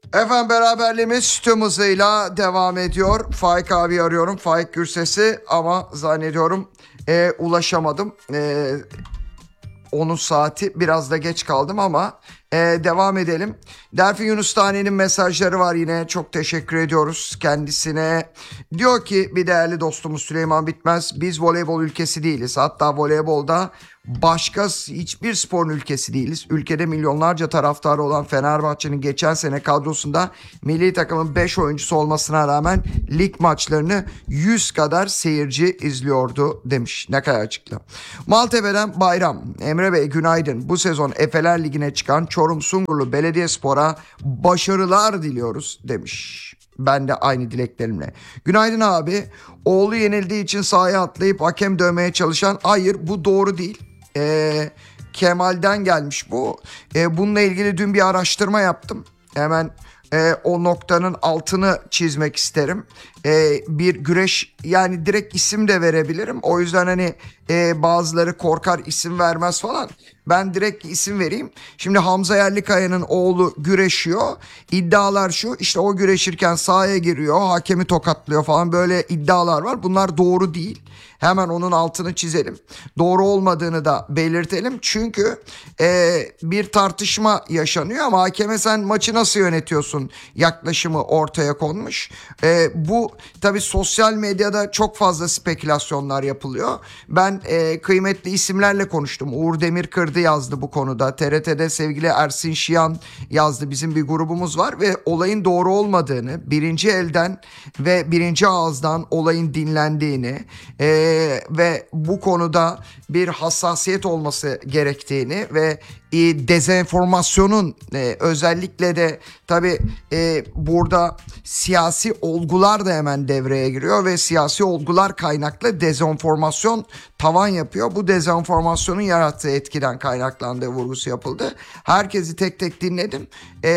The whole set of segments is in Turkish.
Efendim beraberliğimiz tüm hızıyla devam ediyor. Faik abi arıyorum. Faik Gürses'i ama zannediyorum ulaşamadım. Onun saati biraz da geç kaldım ama devam edelim. Derfi Yunus Tane'nin mesajları var yine. Çok teşekkür ediyoruz kendisine. Diyor ki bir değerli dostumuz Süleyman Bitmez. Biz voleybol ülkesi değiliz. Hatta voleybolda başka hiçbir sporun ülkesi değiliz. Ülkede milyonlarca taraftarı olan Fenerbahçe'nin geçen sene kadrosunda milli takımın 5 oyuncusu olmasına rağmen lig maçlarını 100 kadar seyirci izliyordu demiş. Ne kadar açıklı. Maltepe'den Bayram. Emre Bey günaydın. Bu sezon Efeler Ligi'ne çıkan Çorum Sungurlu Belediyespor'a başarılar diliyoruz demiş. Ben de aynı dileklerimle. Günaydın abi. Oğlu yenildiği için sahaya atlayıp hakem dövmeye çalışan, hayır bu doğru değil. Kemal'den gelmiş bu. Bununla ilgili dün bir araştırma yaptım. Hemen o noktanın altını çizmek isterim. Bir güreş, yani direkt isim de verebilirim. O yüzden hani bazıları korkar isim vermez falan. Ben direkt isim vereyim. Şimdi Hamza Yerlikaya'nın oğlu güreşiyor. İddialar şu, işte o güreşirken sahaya giriyor, hakemi tokatlıyor falan, böyle iddialar var. Bunlar doğru değil. Hemen onun altını çizelim. Doğru olmadığını da belirtelim. Çünkü bir tartışma yaşanıyor ama hakeme sen maçı nasıl yönetiyorsun yaklaşımı ortaya konmuş. Bu tabii sosyal medyada çok fazla spekülasyonlar yapılıyor. Ben kıymetli isimlerle konuştum. Uğur Demirkırdı yazdı bu konuda. TRT'de sevgili Ersin Şiyan yazdı. Bizim bir grubumuz var ve olayın doğru olmadığını, birinci elden ve birinci ağızdan olayın dinlendiğini ve bu konuda bir hassasiyet olması gerektiğini ve dezenformasyonun özellikle de tabii burada siyasi olgular da hemen devreye giriyor ve siyasi olgular kaynaklı dezenformasyon tavan yapıyor. Bu dezenformasyonun yarattığı etkiden kaynaklandığı vurgusu yapıldı. Herkesi tek tek dinledim.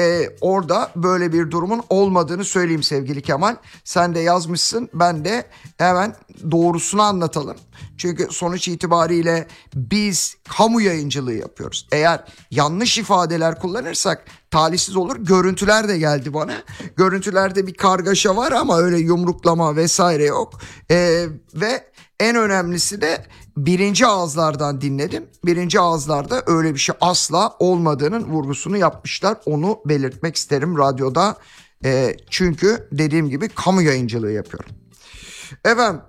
Orada böyle bir durumun olmadığını söyleyeyim sevgili Kemal. Sen de yazmışsın, ben de hemen doğrusunu anlatalım. Çünkü sonuç itibariyle biz kamu yayıncılığı yapıyoruz. Eğer yanlış ifadeler kullanırsak talihsiz olur. Görüntüler de geldi bana. Görüntülerde bir kargaşa var ama öyle yumruklama vesaire yok. Ve en önemlisi de birinci ağızlardan dinledim. Birinci ağızlarda öyle bir şey asla olmadığının vurgusunu yapmışlar. Onu belirtmek isterim radyoda. Çünkü dediğim gibi kamu yayıncılığı yapıyorum. Efendim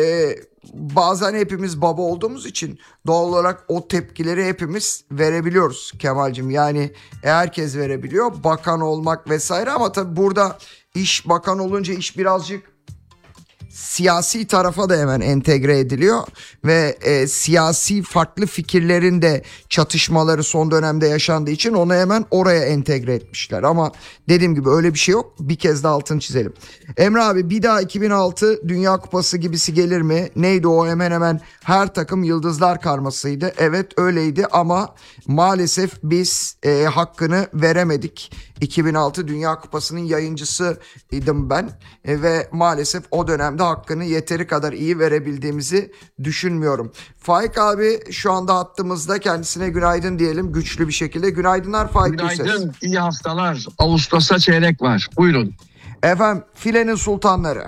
bazen hepimiz baba olduğumuz için doğal olarak o tepkileri hepimiz verebiliyoruz Kemal'cim. Yani herkes verebiliyor, bakan olmak vesaire, ama tabii burada iş bakan olunca iş birazcık siyasi tarafa da hemen entegre ediliyor ve siyasi farklı fikirlerin de çatışmaları son dönemde yaşandığı için onu hemen oraya entegre etmişler. Ama dediğim gibi öyle bir şey yok. Bir kez de altını çizelim. Emre abi, bir daha 2006 Dünya Kupası gibisi gelir mi? Neydi o? Hemen hemen her takım yıldızlar karmasıydı. Evet öyleydi ama maalesef biz hakkını veremedik. 2006 Dünya Kupası'nın yayıncısıydım ben ve maalesef o dönemde hakkını yeteri kadar iyi verebildiğimizi düşünmüyorum. Faik abi şu anda hattımızda, kendisine günaydın diyelim güçlü bir şekilde. Günaydınlar Faik Gürses. Günaydın, iyi haftalar. Ağustos'a çeyrek var. Buyurun. Efendim, filenin sultanları.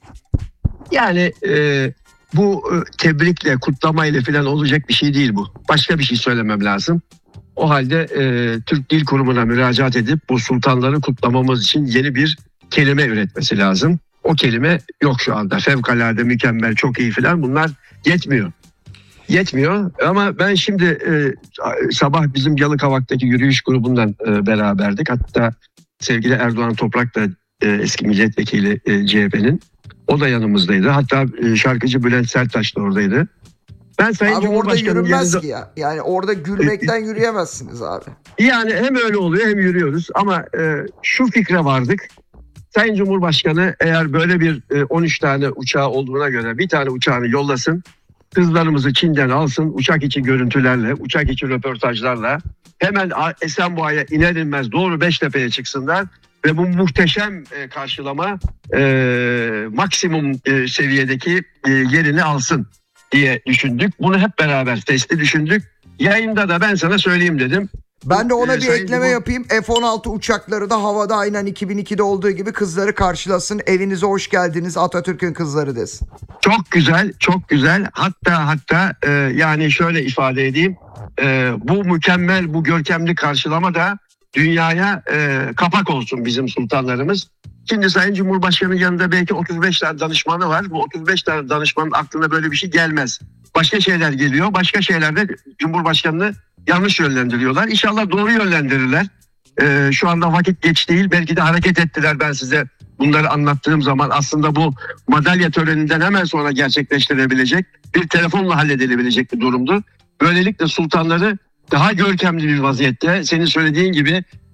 Yani bu tebrikle, kutlamayla falan olacak bir şey değil bu. Başka bir şey söylemem lazım. O halde Türk Dil Kurumu'na müracaat edip bu sultanları kutlamamız için yeni bir kelime üretmesi lazım. O kelime yok şu anda. Fevkalade, mükemmel, çok iyi falan, bunlar yetmiyor. Yetmiyor ama ben şimdi sabah bizim Yalıkavak'taki yürüyüş grubundan beraberdik. Hatta sevgili Erdoğan Toprak da eski milletvekili CHP'nin. O da yanımızdaydı. Hatta şarkıcı Bülent Serttaş da oradaydı. Ben Sayın abi orada yürünmez yanında... ki ya. Yani orada gülmekten yürüyemezsiniz abi. Yani hem öyle oluyor hem yürüyoruz ama şu fikre vardık. Sayın Cumhurbaşkanı eğer böyle bir 13 tane uçağı olduğuna göre bir tane uçağını yollasın. Kızlarımızı Çin'den alsın, uçak içi görüntülerle, uçak içi röportajlarla hemen Esenboğa'ya iner inmez doğru Beştepe'ye çıksınlar ve bu muhteşem karşılama maksimum seviyedeki yerini alsın diye düşündük. Bunu hep beraber testi düşündük. Yayında da ben sana söyleyeyim dedim. Ben de ona bir Sayın ekleme yapayım. F-16 uçakları da havada aynen 2002'de olduğu gibi kızları karşılasın. Evinize hoş geldiniz, Atatürk'ün kızları desin. Çok güzel, çok güzel. Hatta yani şöyle ifade edeyim. Bu mükemmel, bu görkemli karşılama da dünyaya kapak olsun bizim sultanlarımız. Şimdi Sayın Cumhurbaşkanı'nın yanında belki 35 tane danışmanı var. Bu 35 tane danışmanın aklına böyle bir şey gelmez. Başka şeyler geliyor. Başka şeylerde Cumhurbaşkanı'nı yanlış yönlendiriyorlar. İnşallah doğru yönlendirirler. Şu anda vakit geç değil. Belki de hareket ettiler, ben size bunları anlattığım zaman. Aslında bu madalya töreninden hemen sonra gerçekleştirilebilecek, bir telefonla halledilebilecek bir durumdu. Böylelikle sultanları daha görkemli bir vaziyette, senin söylediğin gibi